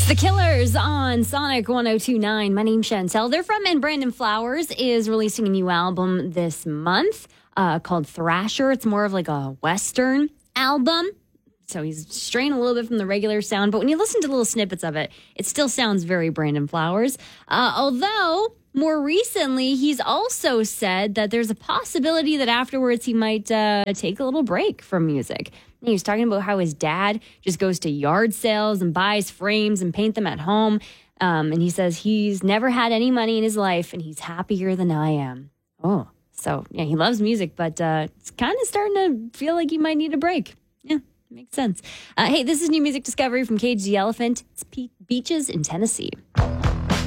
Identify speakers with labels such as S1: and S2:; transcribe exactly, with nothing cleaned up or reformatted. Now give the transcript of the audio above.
S1: It's the Killers on Sonic one oh two point nine. My name's Chantel. They're from, and Brandon Flowers is releasing a new album this month uh, called Thrasher. It's more of like a Western album. So he's straying a little bit from the regular sound, but when you listen to little snippets of it, it still sounds very Brandon Flowers. Uh, although, more recently, he's also said that there's a possibility that afterwards he might uh, take a little break from music. He was talking about how his dad just goes to yard sales and buys frames and paint them at home. Um, and he says he's never had any money in his life and he's happier than I am. Oh, so yeah, he loves music, but uh, it's kind of starting to feel like he might need a break. Yeah, makes sense. Uh, hey, this is new music discovery from Cage the Elephant. It's Pe- Beaches in Tennessee.